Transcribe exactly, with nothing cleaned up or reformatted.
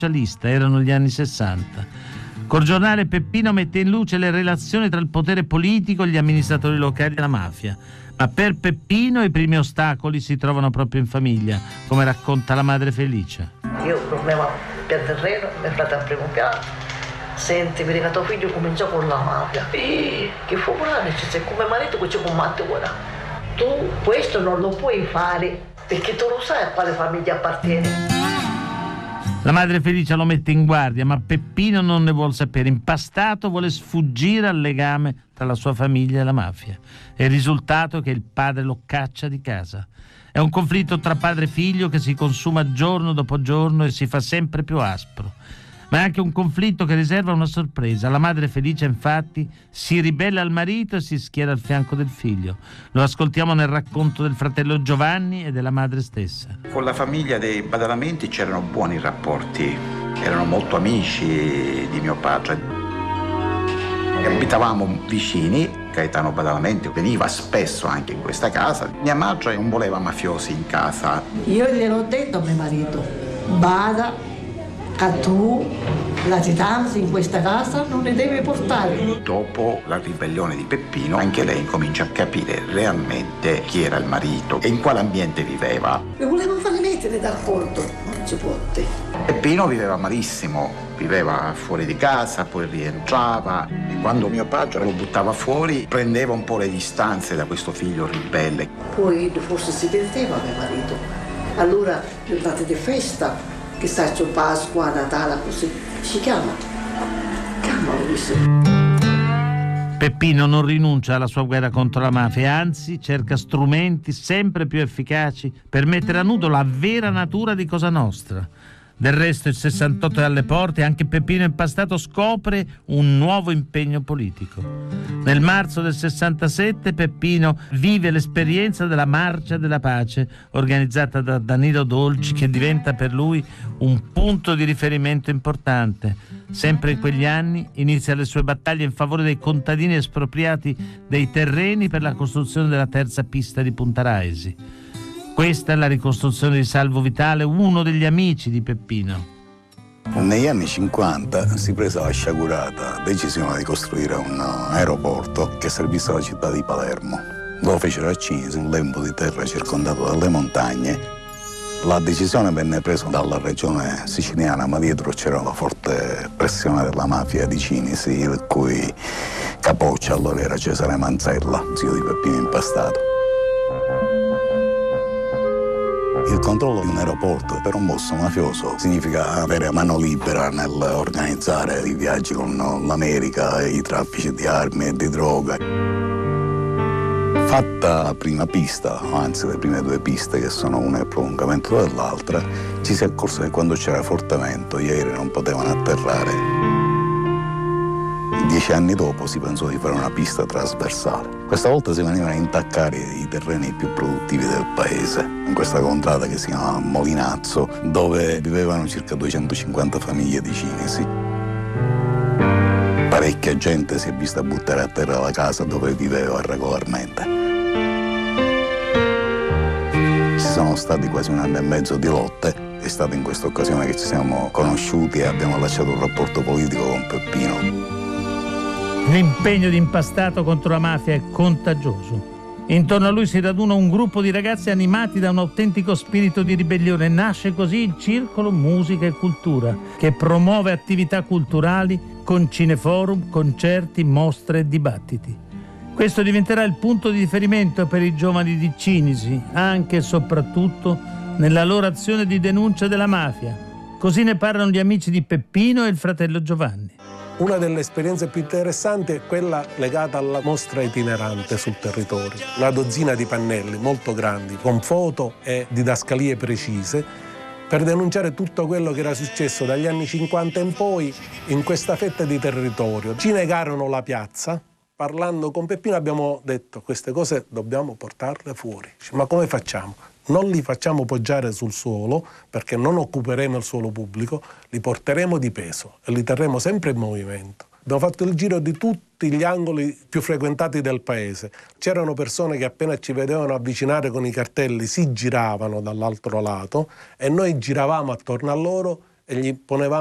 socialista, erano gli anni sessanta. Col giornale Peppino mette in luce le relazioni tra il potere politico e gli amministratori locali e la mafia. Ma per Peppino i primi ostacoli si trovano proprio in famiglia, come racconta la madre Felicia. Io ho un problema per terreno, mio fratello in primo piano. Senti, mi tuo figlio cominciò con la mafia. E che fu buono, c'è come marito che c'è con Matteo ora. Tu questo non lo puoi fare perché tu lo sai a quale famiglia appartieni. La madre Felicia lo mette in guardia, ma Peppino non ne vuol sapere. Impastato vuole sfuggire al legame tra la sua famiglia e la mafia. E il risultato è che il padre lo caccia di casa. È un conflitto tra padre e figlio che si consuma giorno dopo giorno e si fa sempre più aspro. Ma è anche un conflitto che riserva una sorpresa. La madre Felicia, infatti, si ribella al marito e si schiera al fianco del figlio. Lo ascoltiamo nel racconto del fratello Giovanni e della madre stessa. Con la famiglia dei Badalamenti c'erano buoni rapporti, erano molto amici di mio padre. Abitavamo vicini, Gaetano Badalamenti veniva spesso anche in questa casa. Mia madre non voleva mafiosi in casa. Io gliel'ho detto a mio marito, bada che tu latitanza in questa casa non ne devi portare. Dopo la ribellione di Peppino, anche lei incomincia a capire realmente chi era il marito e in quale ambiente viveva. Mi volevano fare mettere d'accordo, non si può. Peppino viveva malissimo, viveva fuori di casa, poi rientrava. Quando mio padre lo buttava fuori, prendeva un po' le distanze da questo figlio ribelle. Poi forse si perdeva mio marito. Allora, giornate di festa, che sta su Pasqua, Natale, così si chiama. Chiamalo questo. Peppino non rinuncia alla sua guerra contro la mafia, anzi cerca strumenti sempre più efficaci per mettere a nudo la vera natura di Cosa Nostra. Del resto il sessantotto è alle porte e anche Peppino Impastato scopre un nuovo impegno politico. Nel marzo del sessantasette Peppino vive l'esperienza della Marcia della Pace organizzata da Danilo Dolci, che diventa per lui un punto di riferimento importante. Sempre in quegli anni inizia le sue battaglie in favore dei contadini espropriati dei terreni per la costruzione della terza pista di Punta Raisi. Questa è la ricostruzione di Salvo Vitale, uno degli amici di Peppino. Negli anni cinquanta si prese la sciagurata decisione di costruire un aeroporto che servisse alla città di Palermo. Lo fecero a Cinisi, un lembo di terra circondato dalle montagne. La decisione venne presa dalla regione siciliana, ma dietro c'era la forte pressione della mafia di Cinisi, il cui capoccia allora era Cesare Manzella, zio di Peppino Impastato. Il controllo di un aeroporto per un boss mafioso significa avere mano libera nell'organizzare i viaggi con l'America, i traffici di armi e di droga. Fatta la prima pista, anzi le prime due piste che sono una il prolungamento dell'altra, ci si è accorto che quando c'era forte vento gli aerei non potevano atterrare. Dieci anni dopo si pensò di fare una pista trasversale. Questa volta si venivano a intaccare i terreni più produttivi del paese, in questa contrada che si chiama Molinazzo, dove vivevano circa duecentocinquanta famiglie di Cinisi. Parecchia gente si è vista buttare a terra la casa dove viveva regolarmente. Ci sono stati quasi un anno e mezzo di lotte. È stata in questa occasione che ci siamo conosciuti e abbiamo lasciato un rapporto politico con Peppino. L'impegno di Impastato contro la mafia è contagioso. Intorno a lui si raduna un gruppo di ragazzi animati da un autentico spirito di ribellione. Nasce così il Circolo Musica e Cultura, che promuove attività culturali con cineforum, concerti, mostre e dibattiti. Questo diventerà il punto di riferimento per i giovani di Cinisi, anche e soprattutto nella loro azione di denuncia della mafia. Così ne parlano gli amici di Peppino e il fratello Giovanni. Una delle esperienze più interessanti è quella legata alla mostra itinerante sul territorio. Una dozzina di pannelli molto grandi, con foto e didascalie precise, per denunciare tutto quello che era successo dagli anni cinquanta in poi in questa fetta di territorio. Ci negarono la piazza. Parlando con Peppino abbiamo detto: queste cose dobbiamo portarle fuori. Ma come facciamo? Non li facciamo poggiare sul suolo, perché non occuperemo il suolo pubblico, li porteremo di peso e li terremo sempre in movimento. Abbiamo fatto il giro di tutti gli angoli più frequentati del paese. C'erano persone che appena ci vedevano avvicinare con i cartelli si giravano dall'altro lato e noi giravamo attorno a loro e gli ponevamo